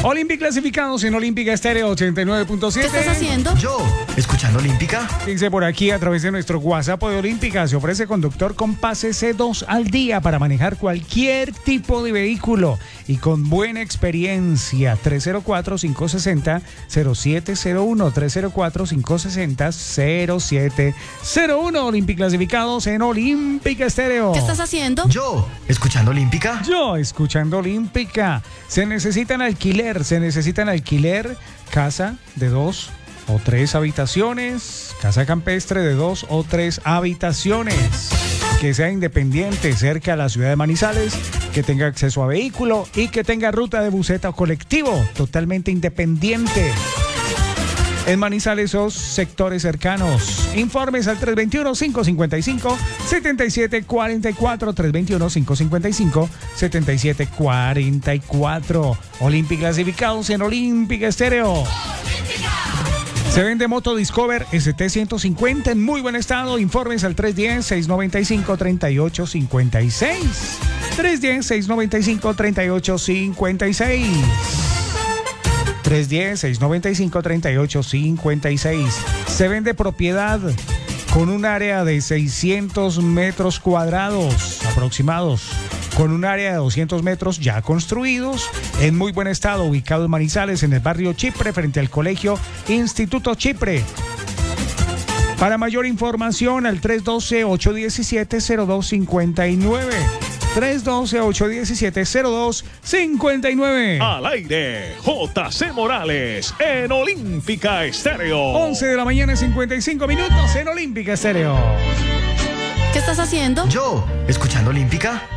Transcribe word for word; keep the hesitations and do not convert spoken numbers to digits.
Olympic clasificados en Olímpica Estéreo ochenta y nueve punto siete. ¿Qué estás haciendo? Yo, escuchando Olímpica. Dice por aquí a través de nuestro WhatsApp de Olímpica, se ofrece conductor con pase C dos al día para manejar cualquier tipo de vehículo y con buena experiencia. tres cero cuatro, cinco seis cero, cero siete cero uno, tres cero cuatro, cinco seis cero, cero siete cero uno. Olympic clasificados en Olímpica Estéreo. ¿Qué estás haciendo? Yo, escuchando Olímpica. Yo, escuchando Olímpica. Se necesitan alquiler, se necesitan alquiler, casa de dos o tres habitaciones, casa campestre de dos o tres habitaciones, que sea independiente, cerca a la ciudad de Manizales, que tenga acceso a vehículo y que tenga ruta de buseta o colectivo, totalmente independiente. En Manizales o sectores cercanos. Informes al tres dos uno, cinco cinco cinco, siete siete cuatro cuatro, tres dos uno, cinco cinco cinco, siete siete cuatro cuatro. Olympic clasificados en Olímpica Estéreo. Se vende moto Discover S T ciento cincuenta en muy buen estado. Informes al tres uno cero, seis nueve cinco, tres ocho cinco seis. tres uno cero, seis nueve cinco, tres ocho cinco seis. tres uno cero, seis nueve cinco, tres ocho cinco seis. Se vende propiedad con un área de seiscientos metros cuadrados aproximados, con un área de doscientos metros ya construidos, en muy buen estado, ubicado en Manizales, en el barrio Chipre, frente al colegio Instituto Chipre. Para mayor información, al tres uno dos, ocho uno siete, cero dos cinco nueve. tres uno dos, ocho uno siete, cero dos cinco nueve. Al aire, J C Morales en Olímpica Estéreo. once de la mañana, cincuenta y cinco minutos en Olímpica Estéreo. ¿Qué estás haciendo? Yo, escuchando Olímpica.